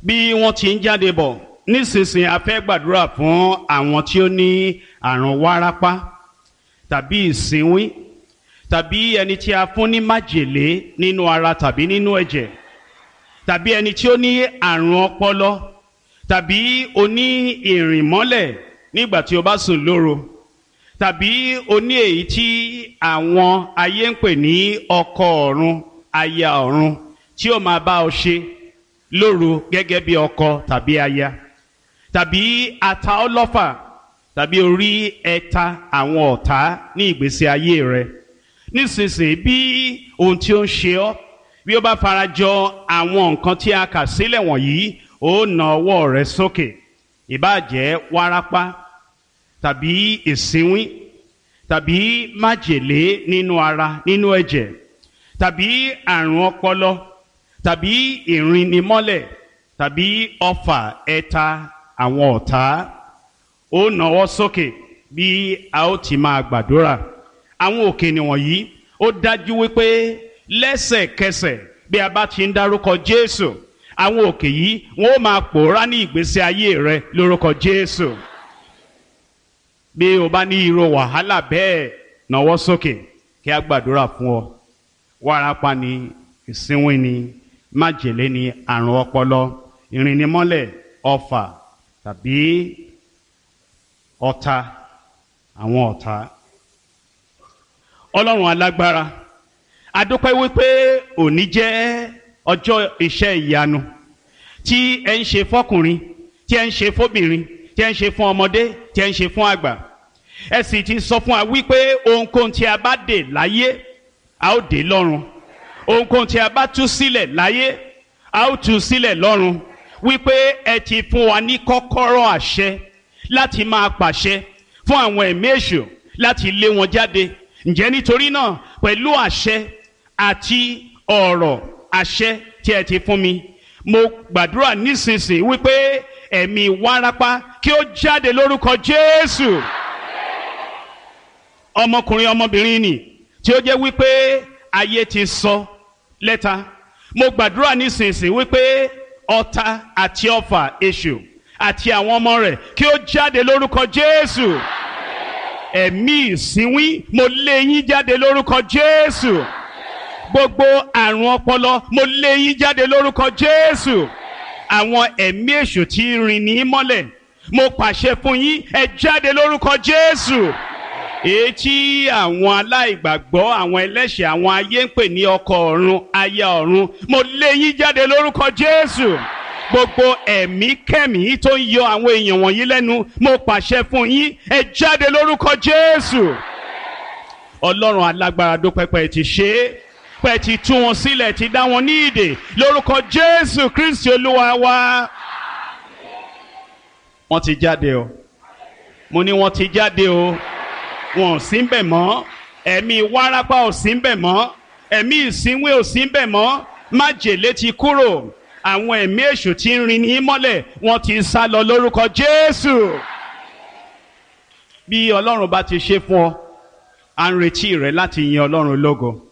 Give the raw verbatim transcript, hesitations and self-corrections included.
bí wọ́n ti ń jáde bọ̀ nísinsìnyí a fẹ́ gbàdúrà fún àwọn tí ó ní àrùn wárápá tàbí ìsínwín tàbí ẹni tí a fún ní májèlé nínú ara tàbí nínú ẹ̀jẹ̀ tàbí ẹni tí ó ní àrùn ọpọlọ tàbí oní ìrìnmọ́lẹ̀ nígbà tí o bá sùn lóru tàbí oní èyí tí àwọn ayé ń pè ní ọkọ ọ̀run aya ọ̀run tí ó máa bá ọ ṣe lóru gẹ́gẹ́ bí ọkọ tàbí aya tàbí ata ọlọ́fà tàbí orí ẹ̀ta àwọn ọ̀tá ní ìgbésí ayé rẹ nísinsìnyí bí ohun tí ó ń ṣe ọ́ bí ó bá farajọ àwọn nǹkan tí a kà sílẹ̀ wọ̀nyí ó na ọwọ́ rẹ sókè ìbáà jẹ́ wárápá tàbí ìsínwín tàbí májèlé nínú ara nínú ẹ̀jẹ̀ tàbí àrùn ọpọlọ tàbí ìrìnnimọ́lẹ̀ tàbí ọfà ẹ̀ta àwọn ọ̀tá ó nawọ́ sókè bí a ó ti máa gbàdúrà àwọn òkè nìwọ̀nyí ó dájú wípé lẹ́sẹ̀kẹsẹ̀ bí a bá ti ń dárúkọ Jésù àwọn òkè yìí wọn ó máa pòórá ní ìgbésí ayé rẹ lórúkọ Jésù bí o bá ní irú wàhálà bẹ́ẹ̀ nawọ́ sókè kí a gbàdúrà fún ọ wárápá ni ìsínwín ni májèlé ni àrùn ọpọlọ ìrìnnimọ́lẹ̀ ọfà tàbí ọ̀tá àwọn ọ̀tá. Ọlọ́run alágbára a dúpẹ́ wípé òní jẹ́ ọjọ́ iṣẹ́ ìyanu tí ẹ ń ṣe fọ́kùnrin tí ẹ ń ṣe fóbìnrin tí ẹ ń ṣe fún ọmọdé tí ẹ ń ṣe fún àgbà ẹ sì ti sọ fún wa wípé ohunkóhun tí a bá dè láyé a ó dè lọ́run ohunkóhun tí a bá tú sílẹ̀ láyé a ó tú sílẹ̀ lọ́run wípé ẹ ti fún wa ní kọ́kọ́rọ́ àṣẹ láti máa pàṣẹ fún àwọn ẹ̀mí èṣù láti lé wọn jáde ǹjẹ́ nítorí náà pẹ̀lú àṣẹ àti ọ̀rọ̀ àṣẹ tí ẹ ti fún mi mo gbàdúrà nísinsìnyí wípé ẹ̀mí wárápá kí ó jáde lórúkọ Jésù ọmọkùnrin ọmọbìnrin nì tí ó jẹ́ wípé ayé ti sọ lẹ́ta mo gbàdúrà nísinsìnyí wípé ọ̀tá àti ọfà èṣù àti àwọn ọmọ rẹ̀ kí ó jáde lórúkọ Jésù ẹ̀mí ìsínwín mo lé yín jáde lórúkọ Jésù gbogbo àrùn ọpọlọ mo lé yín jáde lórúkọ Jésù àwọn ẹ̀mí èṣù tí rìn ní mọ́lẹ̀ mo pàṣẹ fún yín ẹ jáde lórúkọ Jésù èyí tí àwọn aláìgbàgbọ́ àwọn ẹlẹ́ṣẹ̀ àwọn ayé ń pè ní ọkọ ọ̀run aya ọ̀run mo lé yín jáde lórúkọ Jésù gbogbo ẹ̀mí kẹ́mí tó ń yọ àwọn èèyàn wọ̀nyí lẹ́nu mo pàṣẹ fún yín ẹ jáde lórúkọ Jésù Ọlọ́run alágbára dúpẹ́ pé ti ṣe é pé ti tú wọn sílẹ̀ ti dá wọn ní ìdè lórúkọ Jésù Kristi Olúwa wa wọ́n ti jáde o mo ní wọ́n ti jáde o wọn ò sí ń bẹ̀ mọ́ ẹ̀mí wárápá ò sí ń bẹ̀ mọ́ ẹ̀mí ìsínwé ò sí ń bẹ̀ mọ́ májèlé ti kúrò àwọn ẹ̀mí èṣù tí ń rin ní mọ́lẹ̀ wọ́n ti sá lọ lórúkọ Jésù bí Ọlọ́run bá ti ṣe fún ọ à ń retí rẹ láti yin Ọlọ́run lógo